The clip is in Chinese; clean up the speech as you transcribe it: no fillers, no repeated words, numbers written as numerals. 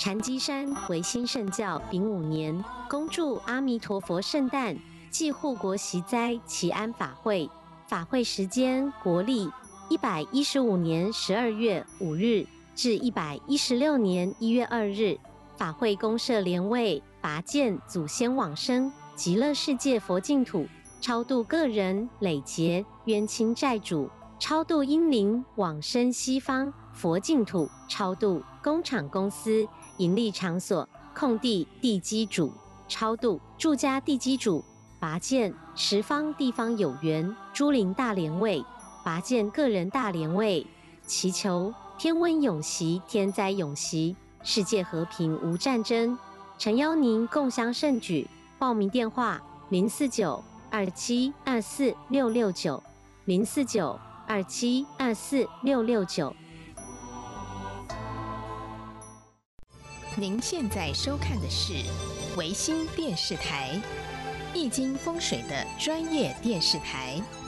禅机山维新圣教丙午年，恭祝阿弥陀佛圣诞暨护国息灾祈安法会。法会时间国历115年12月5日至116年1月2日。法会公设莲位，拔见祖先往生极乐世界佛净土，超度个人累劫冤亲债主，超度阴灵往生西方佛净土，超度工厂公司盈利场所空地地基主，超度住家地基主，拔见十方地方有缘诸灵大莲位，拔见个人大莲位，祈求天温永息，天灾永息，世界和平无战争。诚邀您共襄盛举。报名电话049-2724-669，049-2724-669。 您现在收看的是维新电视台，易经风水的专业电视台。